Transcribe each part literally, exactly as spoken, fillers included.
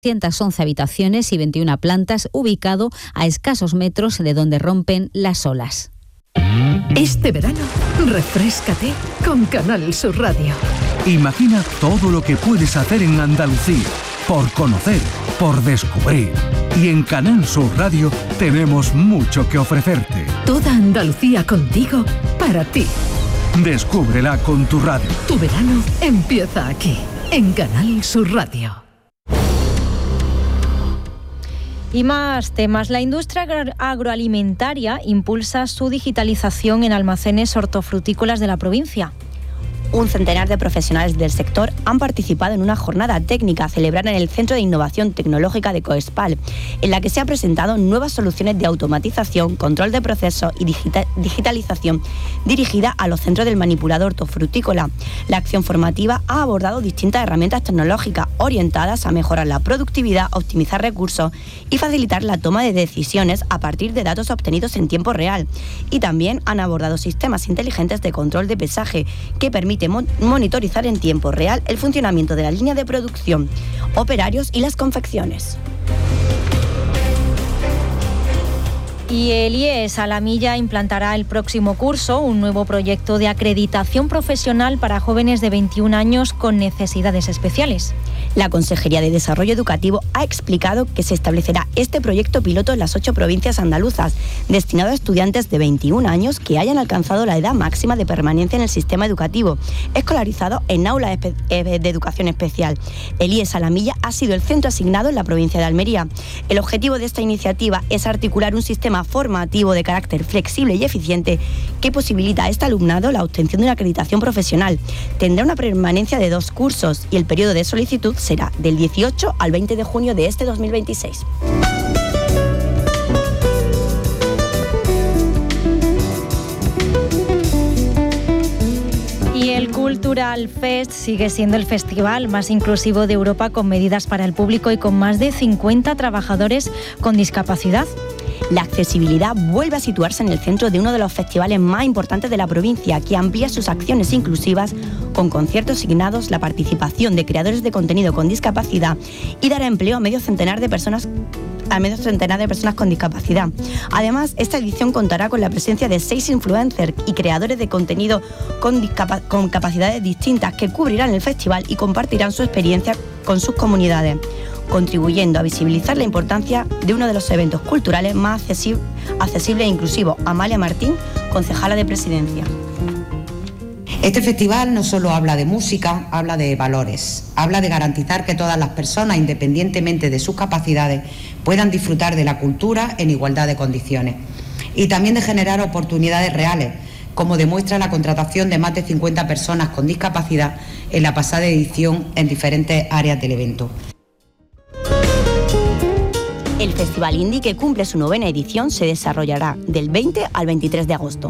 ciento once habitaciones y veintiuna plantas, ubicado a escasos metros de donde rompen las olas. Este verano, refréscate con Canal Sur Radio. Imagina todo lo que puedes hacer en Andalucía, por conocer, por descubrir. Y en Canal Sur Radio tenemos mucho que ofrecerte. Toda Andalucía contigo, para ti. Descúbrela con tu radio. Tu verano empieza aquí, en Canal Sur Radio. Y más temas. La industria agroalimentaria impulsa su digitalización en almacenes hortofrutícolas de la provincia. Un centenar de profesionales del sector han participado en una jornada técnica celebrada en el Centro de Innovación Tecnológica de Coespal, en la que se han presentado nuevas soluciones de automatización, control de procesos y digita- digitalización dirigida a los centros del manipulado hortofrutícola. La acción formativa ha abordado distintas herramientas tecnológicas orientadas a mejorar la productividad, optimizar recursos y facilitar la toma de decisiones a partir de datos obtenidos en tiempo real. Y también han abordado sistemas inteligentes de control de pesaje que permiten monitorizar en tiempo real el funcionamiento de la línea de producción, operarios y las confecciones. Y el I E S Alamilla implantará el próximo curso un nuevo proyecto de acreditación profesional para jóvenes de veintiún años con necesidades especiales. La Consejería de Desarrollo Educativo ha explicado que se establecerá este proyecto piloto en las ocho provincias andaluzas, destinado a estudiantes de veintiún años que hayan alcanzado la edad máxima de permanencia en el sistema educativo, escolarizados en aulas de educación especial. El I E S Alamilla ha sido el centro asignado en la provincia de Almería. El objetivo de esta iniciativa es articular un sistema formativo de carácter flexible y eficiente que posibilita a este alumnado la obtención de una acreditación profesional. Tendrá una permanencia de dos cursos y el periodo de solicitud será del dieciocho al veinte de junio de este dos mil veintiséis. Y el Cultural Fest sigue siendo el festival más inclusivo de Europa, con medidas para el público y con más de cincuenta trabajadores con discapacidad. La accesibilidad vuelve a situarse en el centro de uno de los festivales más importantes de la provincia, que amplía sus acciones inclusivas con conciertos asignados, la participación de creadores de contenido con discapacidad y dará empleo a medio centenar de personas a medio centenar de personas con discapacidad. Además, esta edición contará con la presencia de seis influencers y creadores de contenido con, discapa- con capacidades distintas que cubrirán el festival y compartirán su experiencia con sus comunidades, contribuyendo a visibilizar la importancia de uno de los eventos culturales más accesible, accesible e inclusivo. Amalia Martín, concejala de Presidencia. Este festival no solo habla de música, habla de valores, habla de garantizar que todas las personas, independientemente de sus capacidades, puedan disfrutar de la cultura en igualdad de condiciones y también de generar oportunidades reales, como demuestra la contratación de más de cincuenta personas con discapacidad en la pasada edición en diferentes áreas del evento. El Festival Indie, que cumple su novena edición, se desarrollará del veinte al veintitrés de agosto.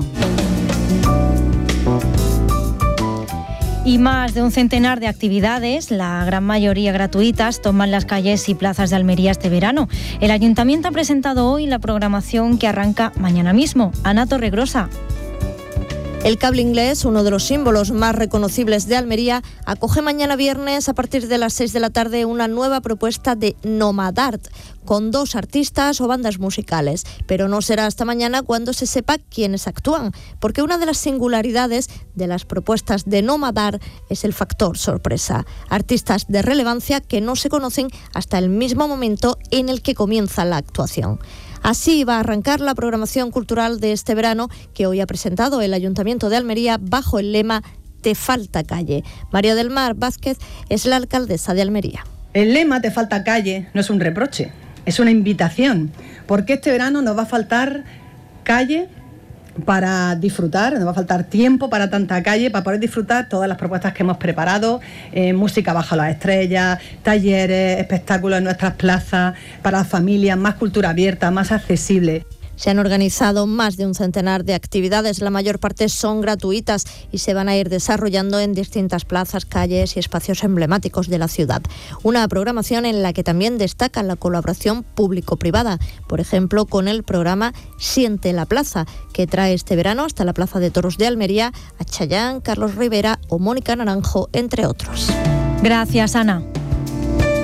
Y más de un centenar de actividades, la gran mayoría gratuitas, toman las calles y plazas de Almería este verano. El Ayuntamiento ha presentado hoy la programación que arranca mañana mismo. Ana Torregrosa. El Cable Inglés, uno de los símbolos más reconocibles de Almería, acoge mañana viernes a partir de las seis de la tarde una nueva propuesta de Nomadart, con dos artistas o bandas musicales. Pero no será hasta mañana cuando se sepa quiénes actúan, porque una de las singularidades de las propuestas de Nomadart es el factor sorpresa. Artistas de relevancia que no se conocen hasta el mismo momento en el que comienza la actuación. Así va a arrancar la programación cultural de este verano, que hoy ha presentado el Ayuntamiento de Almería bajo el lema Te falta calle. María del Mar Vázquez es la alcaldesa de Almería. El lema Te falta calle no es un reproche, es una invitación, porque este verano nos va a faltar calle para disfrutar, nos va a faltar tiempo para tanta calle, para poder disfrutar todas las propuestas que hemos preparado, eh, música bajo las estrellas, talleres, espectáculos en nuestras plazas, para las familias, más cultura abierta, más accesible. Se han organizado más de un centenar de actividades, la mayor parte son gratuitas y se van a ir desarrollando en distintas plazas, calles y espacios emblemáticos de la ciudad. Una programación en la que también destaca la colaboración público-privada, por ejemplo con el programa Siente la Plaza, que trae este verano hasta la Plaza de Toros de Almería a Chayanne, Carlos Rivera o Mónica Naranjo, entre otros. Gracias, Ana.